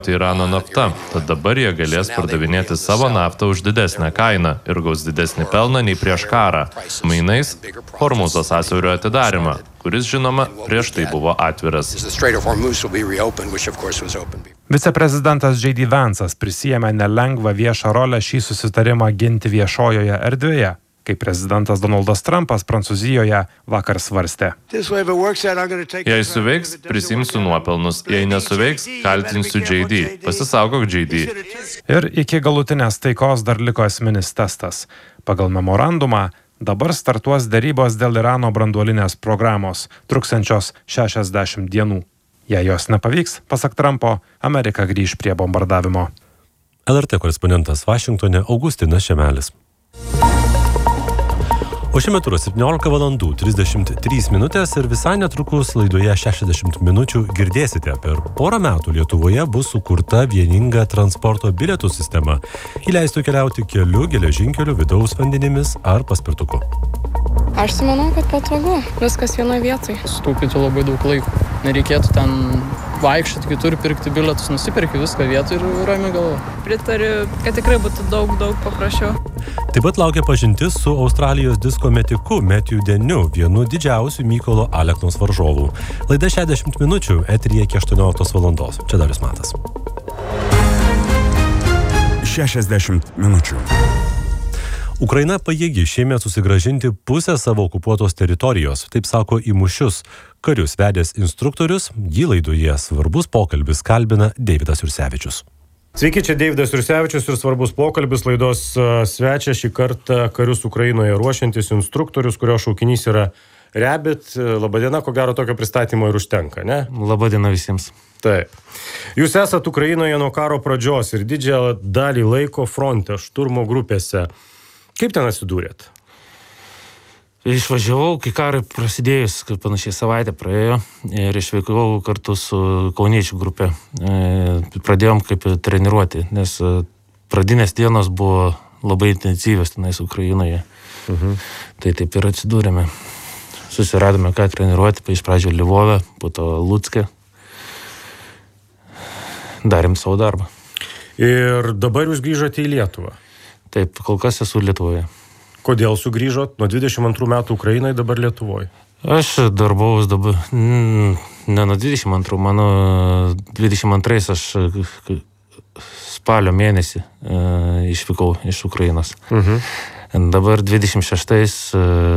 Irano nafta, tad dabar jie galės pardavinėti savo naftą už didesnę kainą ir gaus didesnį pelną nei prieš karą. Mainais Hormuzo sąsiaurio atidarimą, kuris, žinoma, prieš tai buvo atviras. Viceprezidentas J.D. Vance'as prisijėmė nelengvą viešą rolę šį susitarimą ginti viešojoje erdvėje, kai prezidentas Donaldas Trumpas Prancūzijoje vakar svarstė. Jei suveiks, prisimsiu nuopelnus, jei nesuveiks, kaltinsiu J.D. Pasisaugok J.D. Ir iki galutinės taikos dar liko esminis testas. Pagal memorandumą dabar startuos derybos dėl Irano branduolinės programos, truksiančios 60 dienų. Jei jos nepavyks, pasak Trumpo, Amerika grįš prie bombardavimo. LRT korespondentas Vašingtone Augustinas Šemelis. O šiuo metu 17:33 ir visai netrukus laidoje 60 minučių girdėsite. Per porą metų Lietuvoje bus sukurta vieninga transporto bilietų sistema. Ji leistų keliauti keliu, geležinkeliu, vidaus vandenimis ar paspirtuku. Aš manau, kad patogu. Viskas vienoje vietoje. Sutaupytų labai daug laiko. Nereikėtų ten vaikščioti, kitur pirkti bilietus, nusipirki viską vietoj ir ramiai galvo. Pritariu, kad tikrai būtų daug paprasčiau. Taip pat laukia pažintis su Australijos disko metiku Matthew Deniu, vienu didžiausių Mykolo Aleknos varžovų. Laida 60 minučių, eteryje iki 18 valandos. Čia Darius Matas. 60 minučių. Ukraina pajėgi šiemet susigrąžinti pusę savo okupuotos teritorijos, taip sako į mūšius karius vedęs instruktorius. Jį laidoje svarbus pokalbis kalbina Deividas Jursevičius. Sveiki, čia Deividas Jursevičius ir svarbus pokalbis. Laidos svečia šį kartą karius Ukrainoje ruošiantis instruktorius, kurio šaukinys yra Rabbit. Labadiena, ko gero tokio pristatymo ir užtenka, ne? Labadiena visiems. Taip. Jūs esat Ukrainoje nuo karo pradžios ir didžiąją dalį laiko fronte, šturmo grupėse. Kaip ten atsidūrėt? Išvažiavau, kai karai prasidėjus, panašiai savaitę praėjo ir išvykau kartu su kauniečių grupė. Pradėjom kaip treniruoti, nes pradinės dienos buvo labai intensyvios tenais Ukrainoje. Tai taip ir atsidūrėme. Susiradome ką treniruoti, iš pradžio Lvove, po to Lucke. Darėm savo darbą. Ir dabar jūs grįžote į Lietuvą? Taip, kol kas esu Lietuvoje. Kodėl sugrįžot? Nuo 22 metų Ukrainai, dabar Lietuvoje. Aš darbaus dabar, ne nuo 22, mano 22 aš spalio mėnesį išvykau iš Ukrainos. Dabar 26,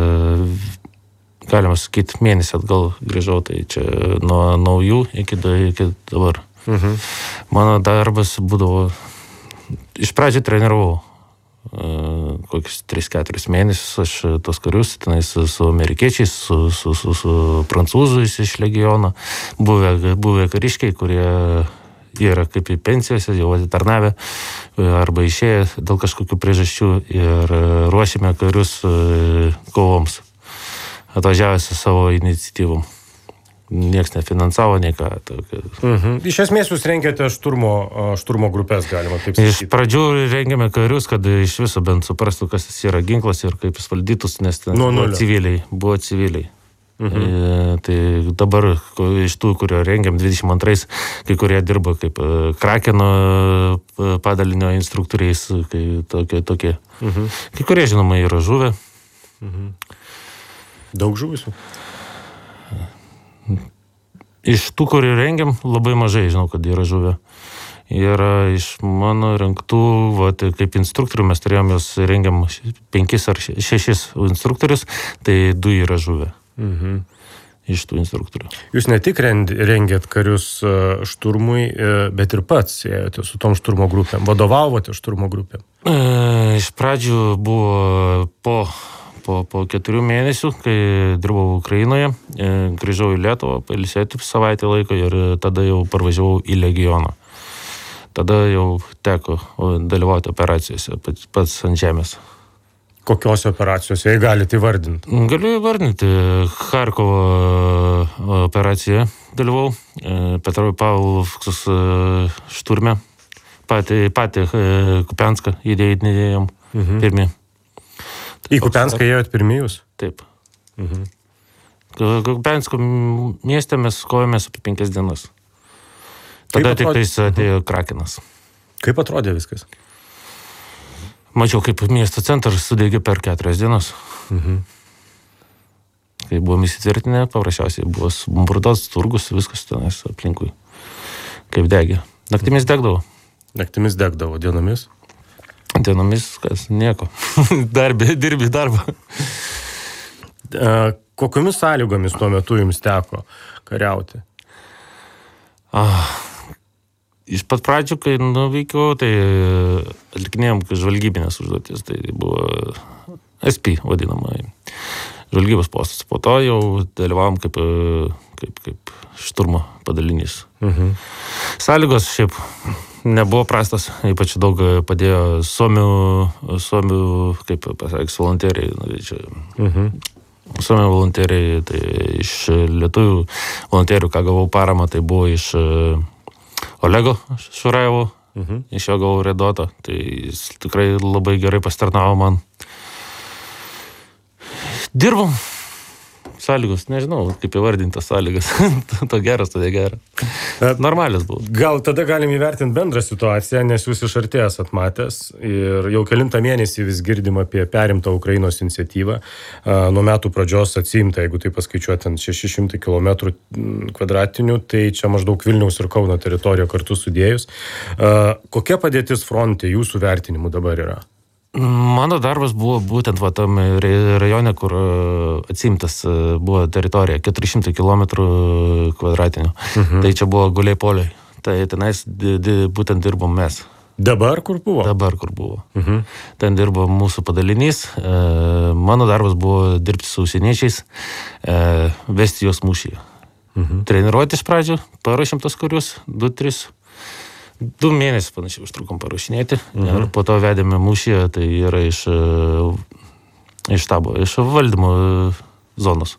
galima sakyti, mėnesį atgal grįžau, tai čia nuo naujų iki dabar. Mano darbas būdavo, iš pradžių treniravau. Kokius 3-4 mėnesius aš tos karius tenais su amerikiečiais, su prancūzais iš legiono, buvę kariškiai, kurie yra kaip į pensijose, jau atitarnavę arba išėję dėl kažkokių priežasčių ir ruošėme karius kovoms, atvažiavęs su savo iniciatyvom. Niekas nefinansavo, nei ką. Iš esmės jūs rengiate šturmo grupės, galima taip sakyti. Iš pradžių rengiame karius, kad iš viso bent suprastų, kas jis yra ginklas ir kaip jis valdytus, nes ten buvo civiliai. Tai dabar iš tų, kurio rengiam 22, kai kurie dirba kaip Krakeno padalinio instruktoriais, tokie. Kai kurie, žinoma, yra žuvę. Daug žuvusių? Iš tų, kurių rengiam, labai mažai žinau, kad yra žuvę. Yra iš mano rengtų, kaip instruktorių, mes turėjom jos rengiam 5 ar 6 instruktorius, tai 2 yra žuvę. Iš tų instruktorių. Jūs ne tik rengėt karius šturmui, bet ir pats ėjote su tom šturmo grupėm, vadovavote šturmo grupėm? Iš pradžių buvo po 4 mėnesių, kai dirbau Ukrainoje, grįžau į Lietuvą, pailsėti savaitę laiko ir tada jau parvažiavau į legioną. Tada jau teko dalyvauti operacijose, pats ant žemės. Kokios operacijos, jei galite įvardinti? Galiu įvardinti. Charkovo operaciją dalyvau, Petroj Pavlovskos šturme, patį Kupianską įdėjom pirmi. Į Kupianską ėjot pirmi jūs? Taip. Kupiansko mieste mes kovėmės apie 5 dienas. Tada tik tais atėjo Krakenas. Kaip atrodė viskas? Mačiau, kaip miesto centras sudegė per 4 dienas. Kai buvom įsitvirtinę, paprasčiausiai buvo bombarduotas turgus, viskas tenais aplinkui. Kaip degė. Naktimis degdavo. Naktimis degdavo, dienomis? Dienomis, kas nieko. Dirbi darbą. Kokiomis sąlygomis tuo metu jums teko kariauti? Iš pat pradžių, kai nuvykiau, tai atlikinėjom žvalgybinės užduotis. Tai buvo SP vadinamai. Žvalgybos postas. Po to jau dalyvavom kaip šturmo padalinys. Sąlygos šiaip nebuvo prastas, ypač daug padėjo suomių kaip pasakys, volonteriai. Suomių volonteriai, tai iš lietuvių volonterių, ką gavau paramą, tai buvo iš Olego Šurajevo, iš jo gavau redotą, tai jis tikrai labai gerai pasitarnavo man. Dirbom. Sąlygos, nežinau, kaip įvardintas sąlygas. To geras, tada geras. Normalias buvo. Gal tada galim įvertinti bendrą situaciją, nes jūs iš artės atmatęs ir jau kelintą mėnesį vis girdim apie perimtą Ukrainos iniciatyvą. Nuo metų pradžios atsiimta, jeigu tai paskaičiuotant 600 km kvadratinių, tai čia maždaug Vilniaus ir Kauno teritorija kartu sudėjus. Kokia padėtis fronte jūsų vertinimu dabar yra? Mano darbas buvo būtent tam rajone, kur atsimtas buvo teritorija, 400 km kvadratinių. Tai čia buvo guliai poliai. Tai tenais būtent dirbom mes. Dabar kur buvo? Dabar kur buvo. Ten dirbo mūsų padalinys. Mano darbas buvo dirbti su užsieniečiais, vesti juos mūšyje. Treniruoti iš pradžių, paruošėm tos karius, 2 mėnesius panašiai užtrukom paruošinėti ir po to vedėme mūšyje, tai yra iš štabo, iš valdymo zonos.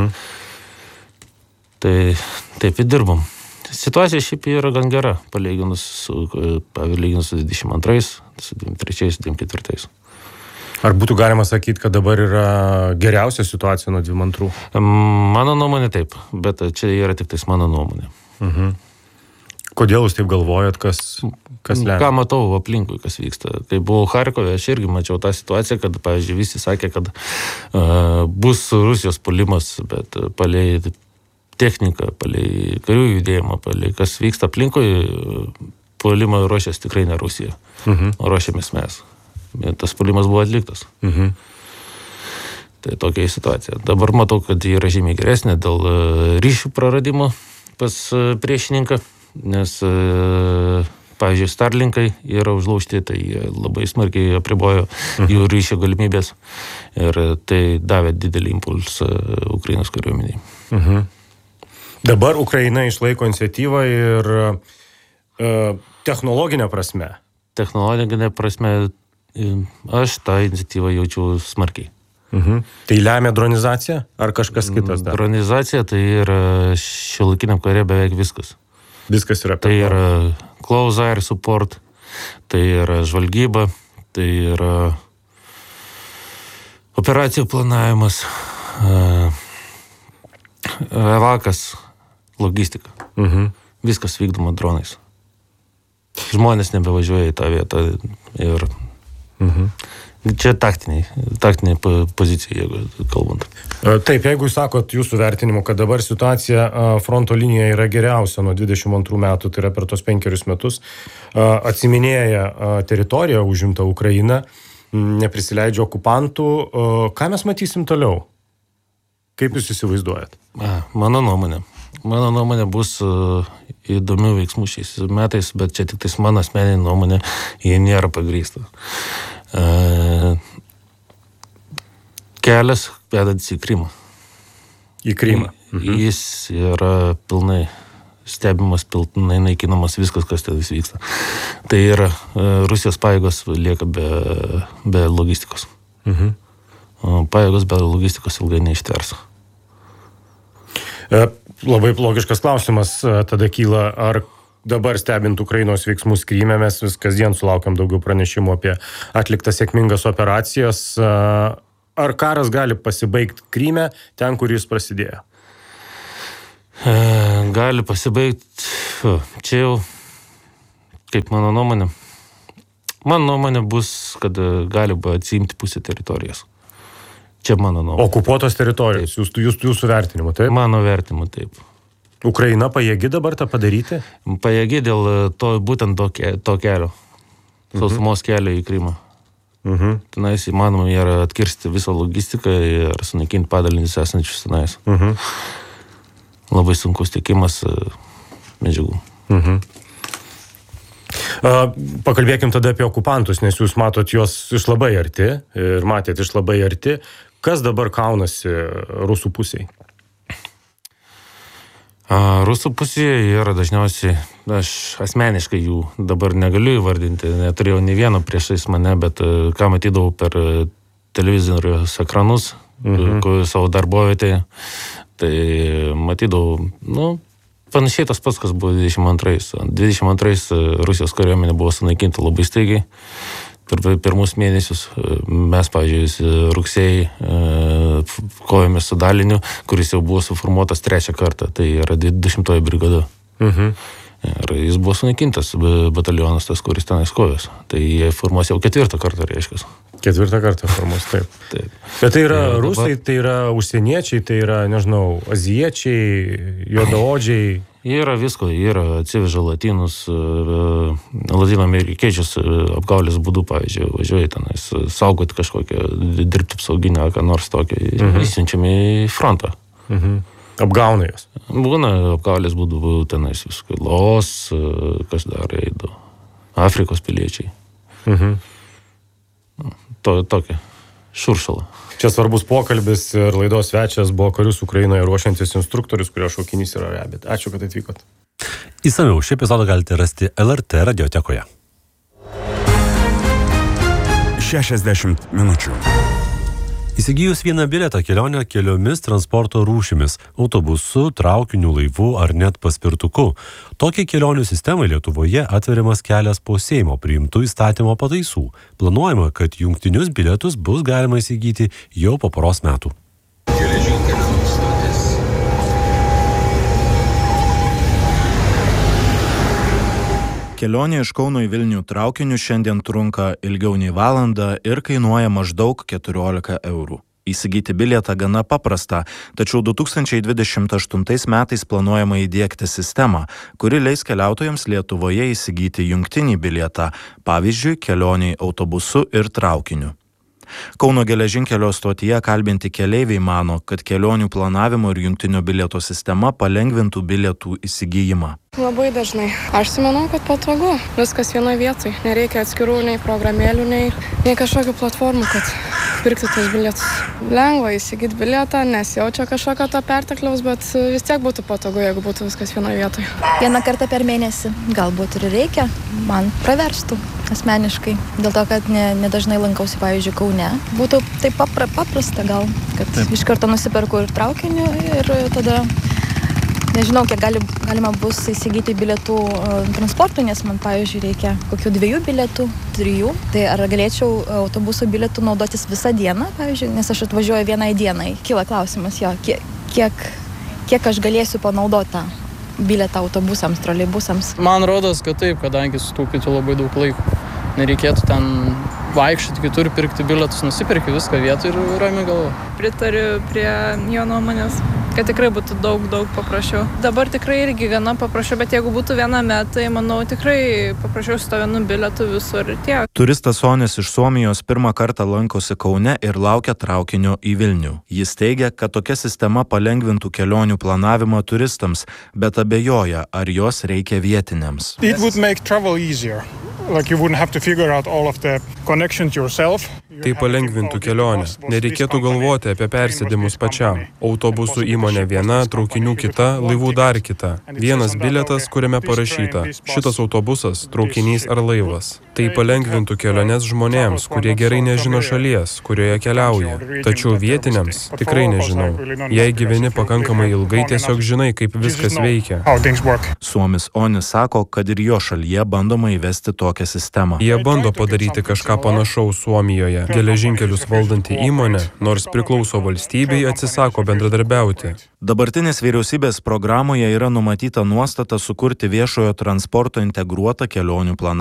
Tai taip ir dirbom. Situacija šiaip yra gan gera, palyginus su 22, su 23, 24. Ar būtų galima sakyti, kad dabar yra geriausia situacija nuo 22? Mano nuomonė taip, bet čia yra tik tais mano nuomonė. Kodėl jūs taip galvojat, kas lemia? Ką matau aplinkui, kas vyksta. Kai buvau Charkove, aš irgi mačiau tą situaciją, kad, pavyzdžiui, visi sakė, kad bus Rusijos puolimas, bet palei techniką, palei karių judėjimą, palei kas vyksta aplinkui, puolimą ruošės tikrai ne Rusija, o ruošėmės mes. Bet tas puolimas buvo atliktas. Tai tokia situacija. Dabar matau, kad ji yra žymiai geresnė dėl ryšių praradimo pas priešininką. Nes, pavyzdžiui, Starlinkai yra užlaužti, tai labai smarkiai apribojo jų ryšio galimybės ir tai davė didelį impulsą Ukrainos kariuomeniai. Dabar Ukraina išlaiko iniciatyvą ir technologinė prasme. Technologinė prasme, aš tą iniciatyvą jaučiu smarkiai. Tai lemia dronizacija ar kažkas kitas dar? Dronizacija tai yra šiuolaikiniam kare beveik viskas. Viskas yra. Tai yra close air support, tai yra žvalgyba, tai yra operacijų planavimas, evakas, logistika. Viskas vykdoma dronais. Žmonės nebevažiuoja į tą vietą ir čia taktinė pozicija, jeigu kalbant. Taip, jeigu jūs sakot jūsų vertinimu, kad dabar situacija fronto linijoje yra geriausia nuo 22 metų, tai yra per tos 5 metus, atsiminėja teritoriją užimta Ukraina, neprisileidžia okupantų, ką mes matysim toliau? Kaip jūs įsivaizduojat? Mano nuomonė bus įdomių veiksmų šiais metais, bet čia tik tais mano asmeninė nuomonė, jie nėra pagrįsta. Kelias vedantis į Krymą. Į Krymą. Jis yra pilnai stebimas, pilnai naikinamas viskas, kas ten vyksta. Tai yra Rusijos pajėgos lieka be logistikos. Pajėgos be logistikos ilgai neištvers. Labai logiškas klausimas tada kyla, ar dabar stebint Ukrainos veiksmus Kryme, mes vis kasdien sulaukiam daugiau pranešimų apie atliktas sėkmingas operacijas. Ar karas gali pasibaigti Kryme ten, kur jis prasidėjo? gali pasibaigti, čia jau, kaip mano nuomonė. Mano nuomonė bus, kad gali atsiimti pusę teritorijos. Čia mano nuomonė. Okupuotos teritorijos, jūsų vertinimu, taip? Mano vertinimu, taip. Ukraina pajėgi dabar tą padaryti? Pajėgi dėl būtent to kelio. Sausumos kelio į Krymą. Tenais įmanoma yra atkirsti visą logistiką ir sunaikinti padalinius esančius tenais. Labai sunkus tiekimas medžiagų. Pakalbėkim tada apie okupantus, nes jūs matot juos iš labai arti ir matėt iš labai arti. Kas dabar kaunasi rusų pusėje? Rusų pusėje yra dažniausiai, aš asmeniškai jų dabar negaliu įvardinti, neturėjau nei vieno priešais mane, bet ką matydavau per televizorius ekranus, savo darbovietėje, tai matydavau, panašiai tas pats, kas buvo 22. 22 Rusijos kariuomenė buvo sunaikinta labai staigiai. Per pirmus mėnesius mes, pavyzdžiui, rugsėjai kovėmės su daliniu, kuris jau buvo suformuotas 3 kartą, tai yra 200 brigada. Ir jis buvo sunaikintas batalionas, tas, kuris tenais kovės. Tai jie formuos jau 4 kartą, reiškia. 4 kartą formuos, taip. Bet tai yra rusai, tai yra užsieniečiai, tai yra, nežinau, azijiečiai, juodaodžiai. Yra visko, yra atsiveža latinus, latino amerikiečius apgaulės būdu, pavyzdžiui, važiuoja tenais saugoti kažkokią, dirbti apsauginę, ką nors tokią, įsiunčiami į frontą. Apgauna jos. Būna apgaulės būdu tenais visko, Laos, kas dar eido, Afrikos piliečiai. Tokia šuršala. Čia svarbus pokalbis ir laidos svečias buvo karius Ukrainoje ruošiantis instruktorius, kurio šaukinys yra Rabbit. Ačiū, kad atvykot. Įsamiau šį epizodą galite rasti LRT radiotekoje. 60 minučių. Įsigijus vieną bilietą kelionę keliomis transporto rūšimis – autobusu, traukiniu, laivu ar net paspirtuku. Tokiai kelionių sistemai Lietuvoje atveriamas kelias po Seimo priimtų įstatymo pataisų. Planuojama, kad jungtinius bilietus bus galima įsigyti jau po poros metų. Kelionė iš Kauno į Vilnių traukiniu šiandien trunka ilgiau nei valandą ir kainuoja maždaug 14 eurų. Įsigyti bilietą gana paprasta, tačiau 2028 metais planuojama įdiegti sistemą, kuri leis keliautojams Lietuvoje įsigyti jungtinį bilietą, pavyzdžiui, kelioniai autobusu ir traukiniu. Kauno geležinkelio stotyje kalbinti keleiviai mano, kad kelionių planavimo ir jungtinio bilieto sistema palengvintų bilietų įsigijimą. Labai dažnai. Aš manau, kad patogu. Viskas vienoje vietoje. Nereikia atskirų nei programėlių, nei kažkokių platformų, kad pirkti tos bilietus. Lengva įsigyti bilietą, nesijaučia kažkokio to pertekliaus, bet vis tiek būtų patogu, jeigu būtų viskas vienoje vietoje. Vieną kartą per mėnesį galbūt ir reikia. Man praverstų asmeniškai. Dėl to, kad nedažnai lankausi, pavyzdžiui, Kaune. Būtų taip paprasta gal, kad iš karto nusiperku ir traukiniu ir tada nežinau, kiek galima bus įsigyti bilietų transportui, nes man, pavyzdžiui, reikia kokių 2 bilietų, 3. Tai ar galėčiau autobuso bilietų naudotis visą dieną, pavyzdžiui, nes aš atvažiuoju vienai dienai. Kyla klausimas, kiek aš galėsiu panaudoti tą bilietą autobusams, troleibusams. Man rodos, kad taip, kadangi sutaupytų labai daug laiko. Nereikėtų ten vaikščioti, kitur pirkti bilietus, nusipirki viską vietoj ir ramiai galvo. Pritariu prie jo nuomonės, kad tikrai būtų daug paprasčiau. Dabar tikrai irgi gana paprasčiau, bet jeigu būtų viename, tai manau tikrai paprasčiau su to vienu bilietu visur ir tiek. Turistas Sonis iš Suomijos pirmą kartą lankosi Kaune ir laukia traukinio į Vilnių. Jis teigia, kad tokia sistema palengvintų kelionių planavimą turistams, bet abejoja, ar jos reikia vietiniams. It would make travel easier. Like you wouldn't have to figure out all of the connections yourself. Tai palengvintų kelionę. Nereikėtų galvoti apie persėdimus pačiam. Autobusų įmonė viena, traukinių kita, laivų dar kita. Vienas bilietas, kuriame parašyta šitas autobusas, traukinys ar laivas. Tai palengvintų keliones žmonėms, kurie gerai nežino šalies, kurioje keliauja. Tačiau vietiniams tikrai nežinau. Jei gyveni pakankamai ilgai, tiesiog žinai, kaip viskas veikia. Suomis Onis sako, kad ir jo šalyje bandoma įvesti tokią tokią sistemą. Jie bando padaryti kažką panašaus Suomijoje. Geležinkelius valdanti įmonė, nors priklauso valstybei, atsisako bendradarbiauti. Dabartinės vyriausybės programoje yra numatyta nuostata sukurti viešojo transporto integruotą kelionių planavimą.